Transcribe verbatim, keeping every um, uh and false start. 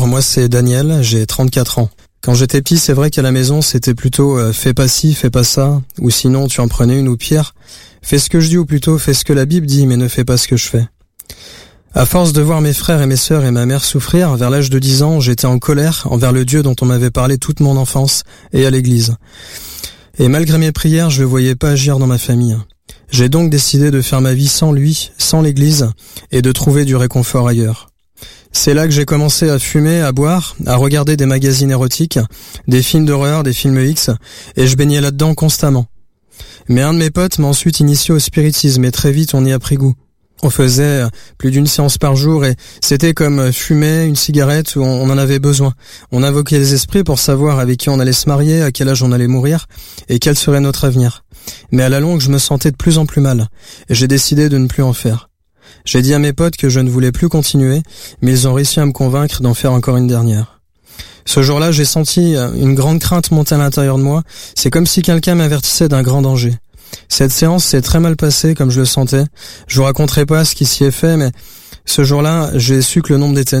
Bonjour, moi c'est Daniel, j'ai trente-quatre ans. Quand j'étais petit, c'est vrai qu'à la maison, c'était plutôt euh, fais pas ci, fais pas ça, ou sinon tu en prenais une ou pire. Fais ce que je dis ou plutôt fais ce que la Bible dit, mais ne fais pas ce que je fais. À force de voir mes frères et mes sœurs et ma mère souffrir, vers l'âge de dix ans, j'étais en colère envers le Dieu dont on m'avait parlé toute mon enfance et à l'église. Et malgré mes prières, je ne voyais pas agir dans ma famille. J'ai donc décidé de faire ma vie sans lui, sans l'église, et de trouver du réconfort ailleurs. C'est là que j'ai commencé à fumer, à boire, à regarder des magazines érotiques, des films d'horreur, des films X, et je baignais là-dedans constamment. Mais un de mes potes m'a ensuite initié au spiritisme, et très vite on y a pris goût. On faisait plus d'une séance par jour et c'était comme fumer une cigarette où on en avait besoin. On invoquait les esprits pour savoir avec qui on allait se marier, à quel âge on allait mourir et quel serait notre avenir. Mais à la longue, je me sentais de plus en plus mal et j'ai décidé de ne plus en faire. J'ai dit à mes potes que je ne voulais plus continuer, mais ils ont réussi à me convaincre d'en faire encore une dernière. Ce jour-là, j'ai senti une grande crainte monter à l'intérieur de moi. C'est comme si quelqu'un m'avertissait d'un grand danger. Cette séance s'est très mal passée, comme je le sentais. Je vous raconterai pas ce qui s'y est fait, mais ce jour-là, j'ai su que le nombre était